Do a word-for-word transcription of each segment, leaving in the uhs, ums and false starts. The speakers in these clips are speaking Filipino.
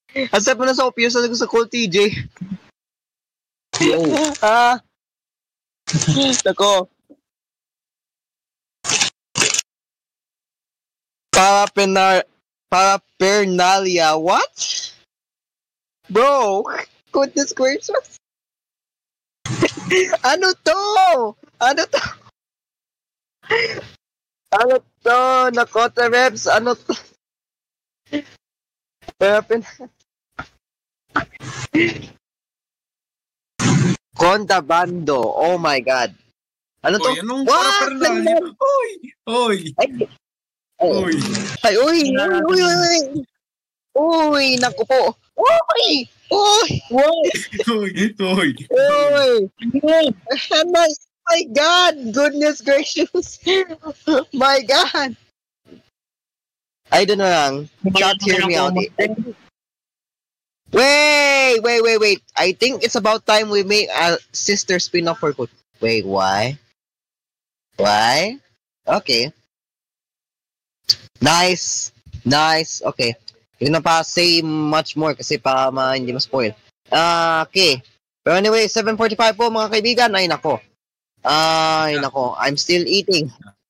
Asap mo na sa opyo sa sa Cool T J. Yo. Ah. Nako. Parapenar Parapernalia, what? Bro, goodness gracious. Ano to? Ano to? Ano to? Nakota reps, ano to? Parapen... Contrabando, oh my god. Ano to? Oy, anong What? parapernalia? Oy! Oy! Ay, Oy! Ay, uy, uy, uy, uy. Uy, naku po. Uy! Uy! Wow. Oy! Oy! Uy! My, my God! Goodness gracious! My God! I don't know lang. Chat, hear me out. Wait! Wait, wait, wait. I think it's about time we make a sister spin-off for Cool. Wait, why? Why? Okay. Nice. Nice. Okay. Hindi na pa say much more kasi para ma, hindi ma-spoil. Uh, okay. Pero anyway, seven forty-five po mga kaibigan. Ay nako. Ay nako. I'm still eating.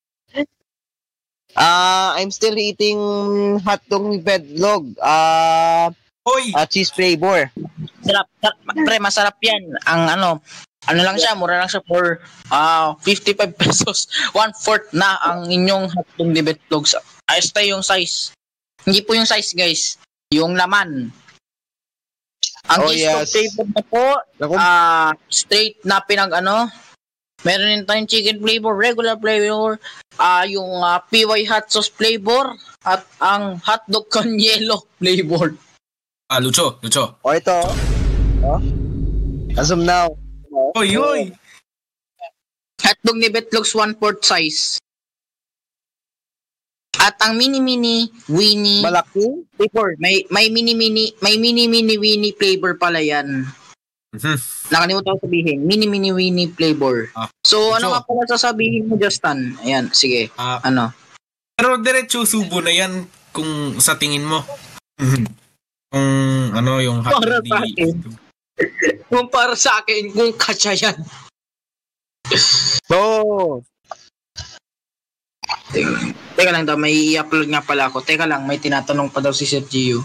Ah, uh, I'm still eating hotdog with bedlog. Ah, Oy! uh, cheese flavor. Sarap. Sarap. Pre, masarap yan. Ang ano, ano lang siya, mura lang siya for uh, fifty-five pesos. One-fourth na ang inyong hotdog ni Betlogs. Ayos tayo yung size. Hindi po yung size, guys. Yung laman. Ang Oh, cheese yes. flavor na po, Naku. ah straight na pinag ano, meron din tayong chicken flavor, regular flavor, ah yung uh, P Y hot sauce flavor, at ang hotdog con yellow flavor. Ah, Lucho, Lucho. O ito. Oh. As of now. Oy, oy! Hotdog ni Betlogs one-fourth size. At ang mini-mini Winnie Malaki? flavor. May may mini-mini, may mini-mini Winnie flavor pala yan. Mhm. Nakalimutan ko sabihin. Mini-mini Winnie flavor. Ah, so, ano so- nga pala sasabihin mo, Justin? Ayan, sige. Ah, Ano? pero diretso subo na yan kung sa tingin mo. Kung ano yung Para hotdog sa akin. Kung para sa akin, kung kasya yan. Oh. Teka lang daw, may i-upload nga pala ako. Teka lang, may tinatanong pa daw si Sir Gio.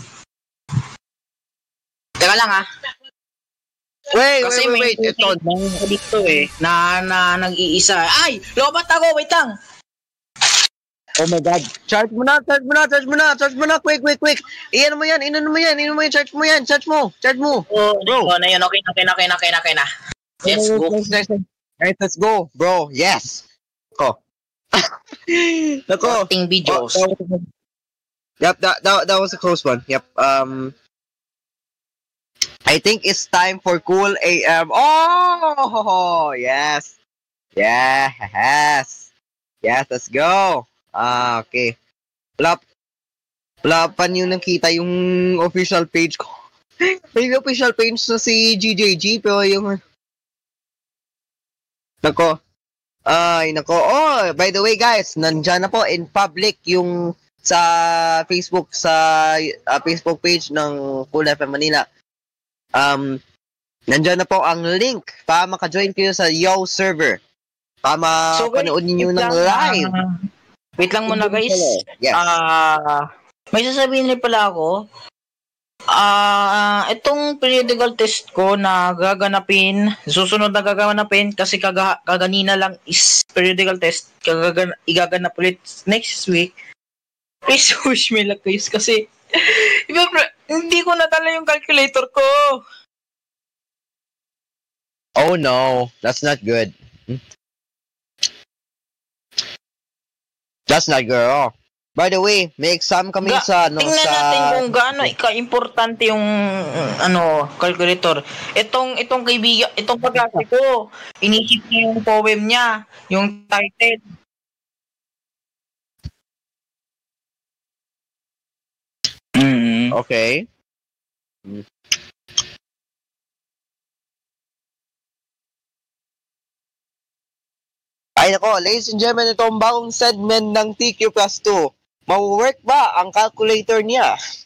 Teka lang ha. Wait, Kasi wait, wait, may wait. Ito. ito dito eh, na, na nag-iisa. Ay! Lobat ako! Wait lang! Oh my God. Charge mo na, charge mo na, charge mo na, charge mo na, quick, quick, quick. Iyan mo yan, inan mo yan, inan mo yan, charge mo yan, charge mo, charge mo. Oh, Bro. bro. Na yun. Okay, okay, okay, okay, okay na. Let's go. Alright, let's go, bro. Yes. Ako. Nako. Ting videos. Oh, that was- Yep, that, that that was a close one. Yep. Um, I think it's time for Cool A M. Oh, yes, yes, yes. Let's go. Ah, okay. Wala, wala pa niyo nakita yung official page ko. May official page na si G J G, pero yung... Nako. Ay, nako. Oh, by the way, guys, nandyan na po in public yung sa Facebook, sa uh, Facebook page ng Cool F M Manila. Um, nandyan na po ang link para maka-join kayo sa Yo server. Para mapanood ninyo ng live. Uh, wait lang muna, guys. Yes. Ah, uh, may sasabihin rin pala ako. Ah, uh, itong periodical test ko na gaganapin, susunod na gaganapin kasi kaga, kaganina lang is periodical test, kagagan, igaganap ulit next week. Please wish me luck, guys, kasi hindi ko natala yung calculator ko. Oh no, that's not good. That's not good at all. By the way, may exam kami Ga- sa ano tingnan sa natin kung gaano ka-importante yung ano calculator. Itong itong kaibigan, itong pagkasi ko, inisip niya yung poem niya, yung title. Mm. Okay. Ay nako, ladies and gentlemen, ito ang bagong segment ng T Q plus two. Mau-work ba ang calculator niya?